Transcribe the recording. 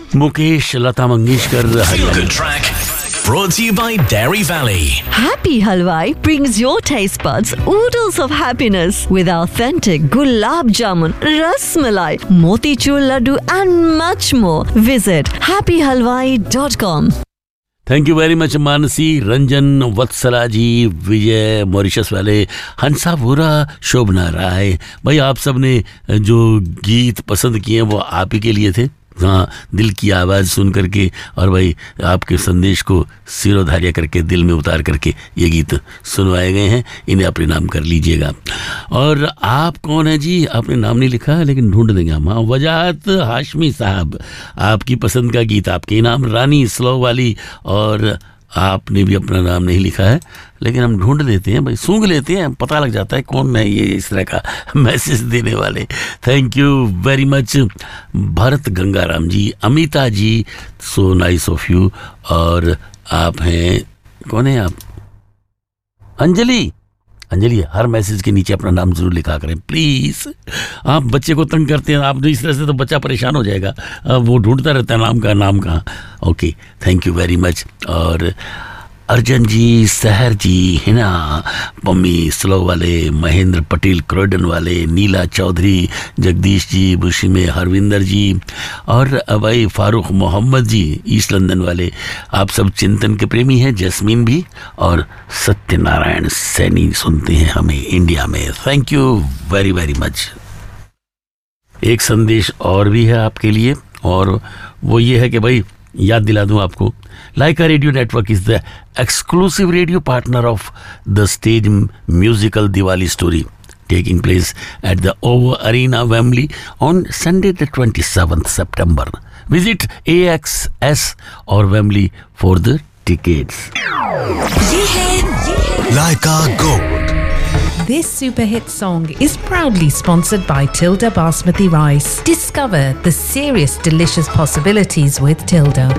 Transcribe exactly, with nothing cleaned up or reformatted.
Mukesh, Lata Mangeshkar, Good track. Brought to you by Dairy Valley. Happy Halwai brings your taste buds oodles of happiness with authentic gulab jamun, ras malai, motichur laddu and much more. Visit happy halwai dot com. Thank you very much Mansi, Ranjan, Vatsala ji, Vijay, Mauritius वाले, हंसा वोरा, शोभना राय। भाई आप सब ने जो गीत पसंद किए वो आप ही के लिए थे। हाँ, दिल की आवाज़ सुन करके और भाई आपके संदेश को सिरोधार्य करके दिल में उतार करके ये गीत सुनवाए गए हैं। इन्हें अपने नाम कर लीजिएगा। और आप कौन है जी? आपने नाम नहीं लिखा लेकिन ढूंढ देंगे हम। हाँ, वजाहत हाशमी साहब, आपकी पसंद का गीत आपके नाम, रानी स्लो वाली, और आपने भी अपना नाम नहीं लिखा है लेकिन हम ढूंढ लेते हैं भाई, सूंघ लेते हैं, पता लग जाता है कौन है ये इस तरह का मैसेज देने वाले। Thank you very much Bharat Gangaram ji, Amita ji, so nice of you. और आप हैं, कौन है आप? अंजलि। अंजलि, हर मैसेज के नीचे अपना नाम जरूर लिखा करें प्लीज़। आप बच्चे को तंग करते हैं, आप इस तरह से तो बच्चा परेशान हो जाएगा, वो ढूंढता रहता है नाम का, नाम कहाँ। Okay, thank you very much. और अर्जन जी, सहर जी, हिना, पम्मी स्लो वाले, महेंद्र पटेल क्रोडन वाले, नीला चौधरी, जगदीश जी, बुशी में हरविंदर जी, और भाई फारूक मोहम्मद जी ईस्ट लंदन वाले, आप सब चिंतन के प्रेमी हैं। जैस्मीन भी और सत्यनारायण सैनी सुनते हैं हमें इंडिया में। Thank you very very much. एक संदेश और भी है आपके लिए, और वो ये है कि भाई याद दिला दूं आपको, Laika Radio Network is the exclusive radio partner of the stage musical Diwali Story, taking place at the O V Arena, Wembley on Sunday the twenty-seventh September. Visit A X S or Wembley for the tickets. ये है, ये है Laika Gold. This super hit song is proudly sponsored by Tilda Basmati Rice. Discover the serious delicious possibilities with Tilda.